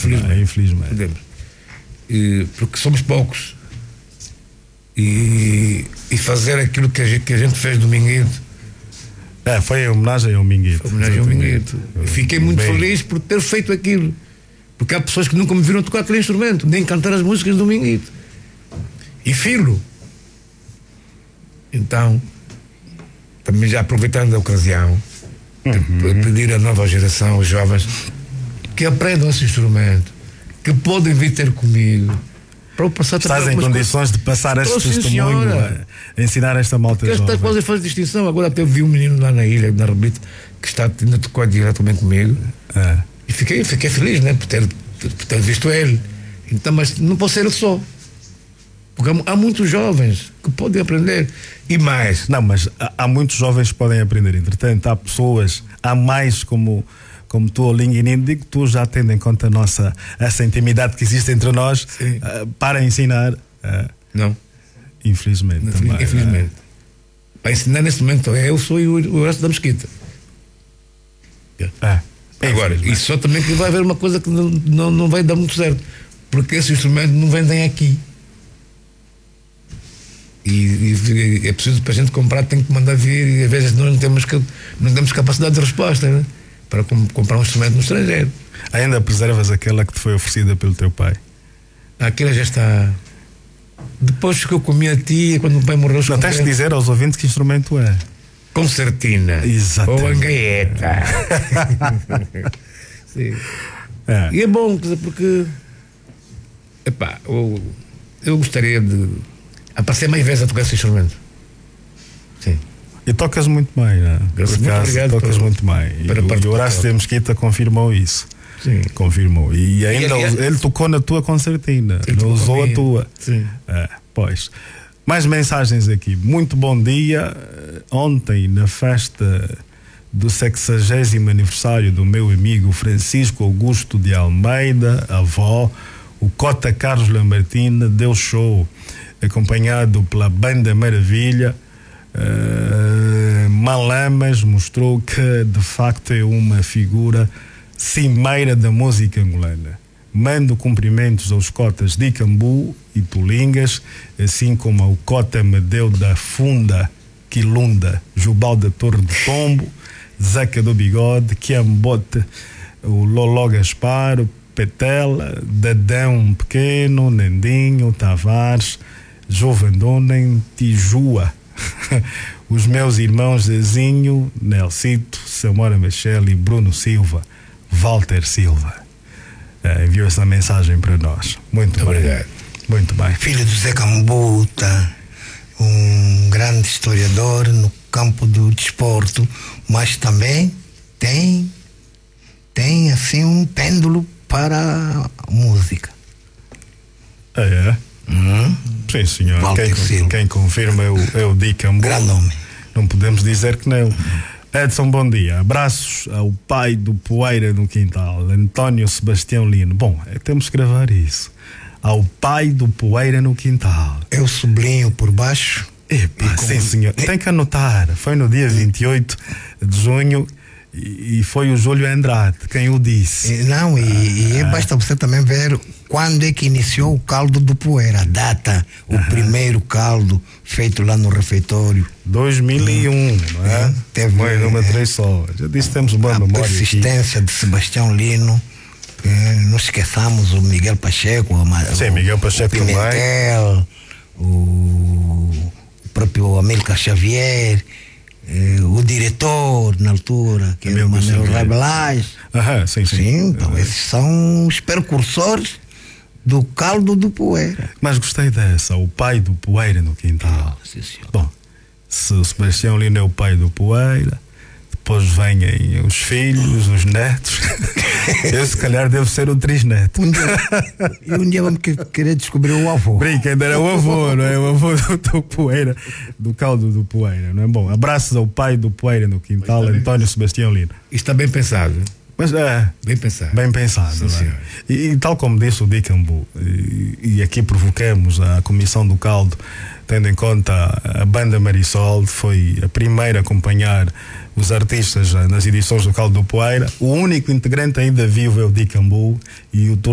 Infelizmente. Podemos. Porque somos poucos. E fazer aquilo que a gente fez do Minguito. Foi em homenagem ao Minguito. Fiquei muito feliz por ter feito aquilo. Porque há pessoas que nunca me viram tocar aquele instrumento, nem cantar as músicas do Minguito. E filo. Então, também já aproveitando a ocasião, pedir à nova geração, os jovens, que aprendam esse instrumento, que podem vir ter comigo. Para eu passar. Estás em condições de passar este testemunho, a ensinar esta malta jovem. Estas coisas fazem distinção. Agora até vi um menino lá na ilha, na Rebite, que ainda tocou diretamente comigo. E fiquei feliz, né, por ter visto ele. Então, mas não pode ser ele só. Porque há muitos jovens que podem aprender. E mais. Não, mas há muitos jovens que podem aprender. Entretanto, há mais como tu, o Linguinino, digo, tu já tendo em conta essa intimidade que existe entre nós, para ensinar. Não. Infelizmente. Infelizmente. Para ensinar nesse momento, eu sou o resto da Mesquita. Agora, e só também que vai haver uma coisa que não vai dar muito certo. Porque esse instrumento não vendem aqui. E é preciso, para a gente comprar, tem que mandar vir, e às vezes nós não temos capacidade de resposta, né? Para comprar um instrumento no estrangeiro. Ainda preservas aquela que te foi oferecida pelo teu pai? Aquela já está. Depois que eu comi a tia, quando o pai morreu. Não tens de dizer aos ouvintes que instrumento é. Concertina. Exatamente. Ou angaeta. Sim. E é bom, porque eu gostaria de aparecer mais vezes a tocar esse instrumento. Sim. E tocas muito bem, né? Tocas muito bem. E o Horácio de Mesquita confirmou isso. Sim. Confirmou. E ainda ele tocou na tua concertina. Ele usou a tua. Sim. Pois. Mais mensagens aqui. Muito bom dia. Ontem, na festa do 60º aniversário do meu amigo Francisco Augusto de Almeida, avó, o Cota Carlos Lambertina deu show, acompanhado pela Banda Maravilha. Malamas mostrou que de facto é uma figura cimeira da música angolana. Mando cumprimentos aos cotas de Icambu e Tulingas, assim como ao cota Medeu da Funda, Quilunda, Jubal da Torre de Tombo, Zeca do Bigode, Quiambote, o Loló Gaspar, o Petela, Dadão Pequeno, Nandinho, Tavares, Jovendonem, Tijua, os meus irmãos Zezinho, Nelsito, Samora Machel e Bruno Silva, Walter Silva. Enviou essa mensagem para nós. Muito obrigado. Muito bem. Filho do Zé Cambuta, um grande historiador no campo do desporto, mas também tem assim um pêndulo para a música. Sim, senhor. Quem confirma é o Di Cambu. Grande homem. Não podemos dizer que não. Edson, bom dia. Abraços ao pai do Poeira no Quintal, António Sebastião Lino. Bom, temos que gravar isso. Ao pai do Poeira no Quintal. Eu sublinho por baixo. Sim, senhor. Tem que anotar. Foi no dia 28 de junho e foi o Júlio Andrade quem o disse. Basta você também ver quando é que iniciou o caldo do Poeira, a data, o primeiro caldo feito lá no refeitório. 2001, não é? Teve uma 3 só. Já disse, temos uma memória. A persistência aqui de Sebastião Lino. Não esqueçamos o Miguel Pacheco, Miguel Pacheco o Pimentel, o próprio Amílcar Xavier, o diretor na altura, que era o Manuel Rabelais. Sim. Então esses são os precursores do caldo do Poeira. Mas gostei dessa, o pai do Poeira no Quintal. Sim, senhor. Bom, se o Sebastião Lino é o pai do Poeira, depois vêm os filhos, os netos. Eu se calhar devo ser o trisneto. Um dia vamos querer descobrir o avô. Brinca, ainda era o avô, não é? O avô do Poeira, do caldo do Poeira, não é? Bom, abraços ao pai do Poeira no Quintal, António Sebastião Lino. Isto está bem pensado. Mas bem pensado. Bem pensado, sim, não é? E tal como disse o Di Cambu, e aqui provocamos a Comissão do Caldo, tendo em conta a Banda Marisol, foi a primeira a acompanhar os artistas nas edições do Caldo do Poeira. O único integrante ainda vivo é o Di Cambu, e o